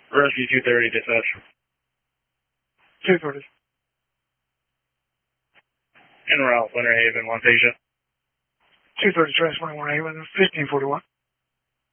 Rescue 230, dispatch. 230. En route, Winter Haven, one patient. 230, transferring 1 Haven, 1541.